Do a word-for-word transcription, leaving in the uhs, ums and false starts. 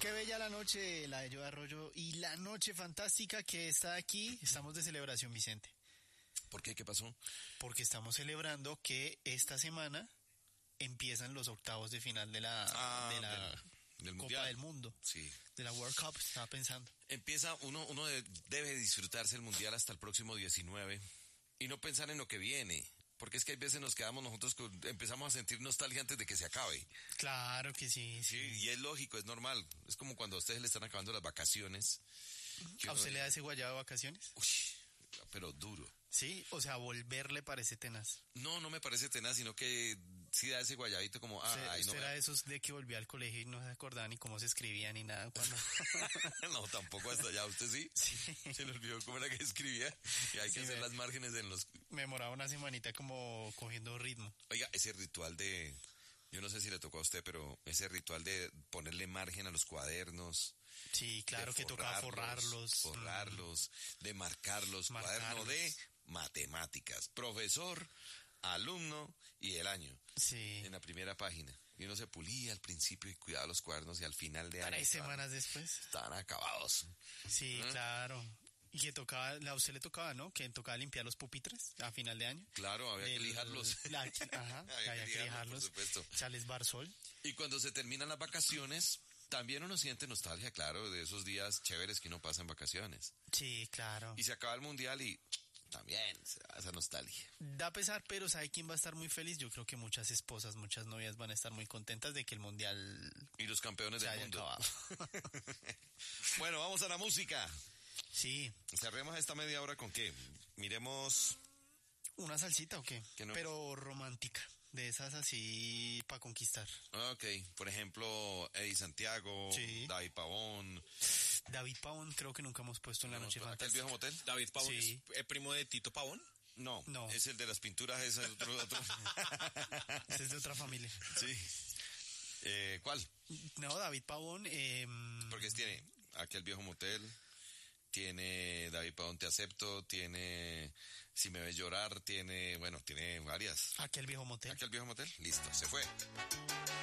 Qué bella la noche, la de Joe Arroyo, y la noche fantástica que está aquí. Estamos de celebración, Vicente. ¿Por qué? ¿Qué pasó? Porque estamos celebrando que esta semana empiezan los octavos de final de la, Ah, de la del, del Copa mundial. del Mundo. Sí. De la World Cup, estaba pensando. Empieza, uno, uno de- debe disfrutarse el mundial hasta el próximo diecinueve y no pensar en lo que viene. Porque es que hay veces nos quedamos nosotros, con, empezamos a sentir nostalgia antes de que se acabe. Claro que sí, Sí, sí. y es lógico, es normal. Es como cuando a ustedes le están acabando las vacaciones. que ¿A uno- usted le da ese guayabo de vacaciones? Uy, pero duro. Sí, o sea, volver le parece tenaz. No, no me parece tenaz, sino que sí da ese guayabito como, ah, usted ahí no usted me- era de esos de que volvía al colegio y no se acordaba ni cómo se escribía ni nada cuando... No, tampoco hasta allá. ¿Usted sí? Sí. Se le olvidó cómo era que escribía. Y hay que Sí, hacer me- las márgenes en los... Me demoraba una semanita como cogiendo ritmo. Oiga, ese ritual de... Yo no sé si le tocó a usted, pero ese ritual de ponerle margen a los cuadernos... Sí, claro de que tocaba forrarlos. Forrarlos, de marcarlos. Marcarlos. Cuaderno de matemáticas. Profesor, alumno y el año. Sí. En la primera página. Y uno se pulía al principio y cuidaba los cuadernos y al final de año... Tres estaban- semanas después. Estaban acabados. Sí, ¿Eh? claro. Y que tocaba, a usted le tocaba, ¿no? Que tocaba limpiar los pupitres a final de año. Claro, había que Del- lijarlos. la- ajá, Había que había que lijarlos, lijarlos. por supuesto. Echarles barsol. Y cuando se terminan las vacaciones, también uno siente nostalgia, claro, de esos días chéveres que uno pasa en vacaciones. Sí, claro. Y se acaba el mundial y también se da esa nostalgia. Da pesar, pero ¿sabe quién va a estar muy feliz? Yo creo que muchas esposas, muchas novias van a estar muy contentas de que el mundial Y los campeones se del haya mundo. acabado. Bueno, vamos a la música. Sí. Cerremos esta media hora con qué. Miremos... ¿Una salsita o qué? Que no- Pero romántica. De esas así para conquistar. Ok, por ejemplo, Eddie Santiago, Sí. David Pavón. David Pavón creo que nunca hemos puesto en la noche ¿Aquel fantástica. viejo motel? David Pavón Sí. es el primo de Tito Pavón. No, No. es el de las pinturas, ese es otro... otro. Ese es de otra familia. Sí. Eh, ¿Cuál? No, David Pavón. Eh, Porque tiene Aquel viejo motel, tiene David Pavón Te acepto, tiene Si me ves llorar, tiene, bueno, tiene varias. Aquel viejo motel. Aquel viejo motel, listo, se fue.